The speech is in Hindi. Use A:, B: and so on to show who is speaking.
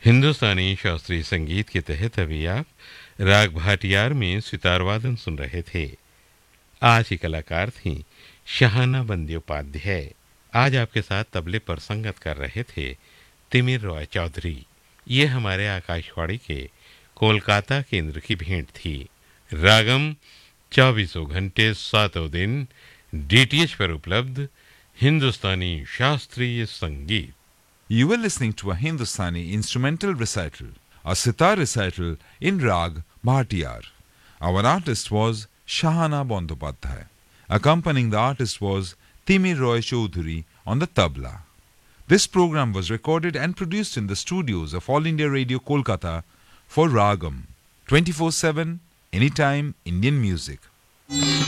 A: हिंदुस्तानी शास्त्रीय संगीत के तहत अभी आप राग भाटियार में सितार वादन सुन रहे थे। आज की कलाकार थीं शहाना बंद्योपाध्याय। आज आपके साथ तबले पर संगत कर रहे थे तिमिर रॉय चौधरी। ये हमारे आकाशवाणी के कोलकाता केंद्र की भेंट थी। रागम 24 घंटे 7 दिन डीटीएच पर उपलब्ध हिंदुस्तानी शास्त्रीय संगीत।
B: You were listening to a Hindustani instrumental recital, a sitar recital in Rag Bhatiyar. Our artist was Shahana Bandyopadhyay. Accompanying the artist was Timir Roy Chaudhary on the tabla. This program was recorded and produced in the studios of All India Radio Kolkata for Ragam 24/7, anytime Indian music.